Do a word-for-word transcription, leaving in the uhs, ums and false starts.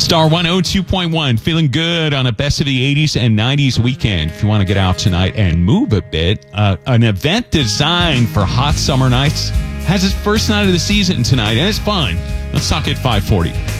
Star one oh two point one, feeling good on a best of the eighties and nineties weekend. If you want to get out tonight and move a bit, uh, an event designed for hot summer nights has its first night of the season tonight, and it's fun. Let's talk at five forty.